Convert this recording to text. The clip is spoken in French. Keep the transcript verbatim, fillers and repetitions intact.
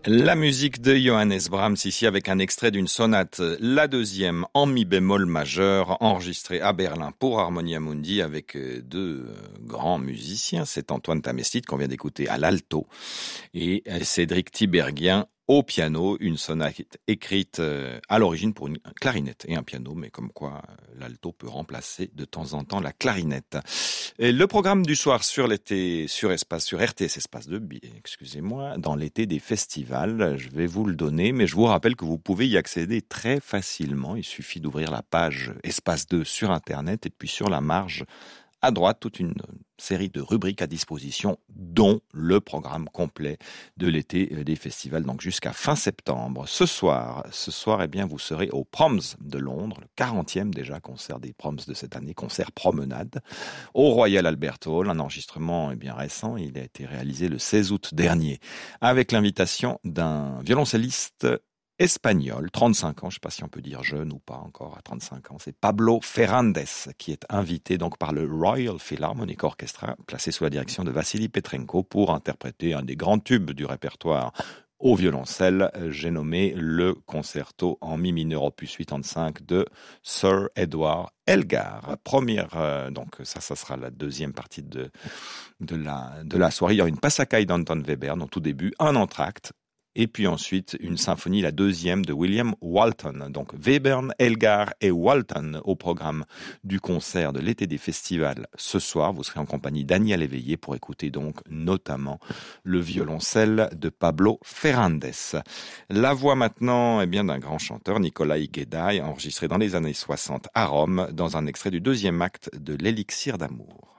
La musique de Johannes Brahms ici avec un extrait d'une sonate, la deuxième en mi bémol majeur, enregistrée à Berlin pour Harmonia Mundi avec deux grands musiciens. C'est Antoine Tamestit qu'on vient d'écouter à l'alto et Cédric Tiberghien au piano, une sonate écrite à l'origine pour une clarinette et un piano, mais comme quoi l'alto peut remplacer de temps en temps la clarinette. Et le programme du soir sur l'été, sur espace, sur R T S Espace deux, excusez-moi, dans l'été des festivals, je vais vous le donner, mais je vous rappelle que vous pouvez y accéder très facilement. Il suffit d'ouvrir la page Espace deux sur Internet et puis sur la marge à droite, toute une série de rubriques à disposition, dont le programme complet de l'été des festivals, donc jusqu'à fin septembre. Ce soir, ce soir, eh bien, vous serez au Proms de Londres, le quarantième déjà concert des Proms de cette année, concert promenade, au Royal Albert Hall, un enregistrement eh bien récent. Il a été réalisé le seize août dernier, avec l'invitation d'un violoncelliste espagnol, trente-cinq ans, je ne sais pas si on peut dire jeune ou pas encore à trente-cinq ans, c'est Pablo Ferrandez qui est invité donc par le Royal Philharmonic Orchestra, placé sous la direction de Vassili Petrenko pour interpréter un des grands tubes du répertoire au violoncelle, j'ai nommé le concerto en mi mineur opus quatre-vingt-cinq de Sir Edward Elgar. Première, euh, donc ça, ça sera la deuxième partie de de la de la soirée. Il y aura une Passacaille d'Anton Webern en tout début, un entracte. Et puis ensuite, une symphonie, la deuxième de William Walton. Donc Webern, Elgar et Walton au programme du concert de l'été des festivals. Ce soir, vous serez en compagnie d'Agnès Léveillé pour écouter donc notamment le violoncelle de Pablo Ferrandez. La voix maintenant eh bien, d'un grand chanteur, Nikolai Guédaille, enregistré dans les années soixante à Rome, dans un extrait du deuxième acte de l'Élixir d'amour.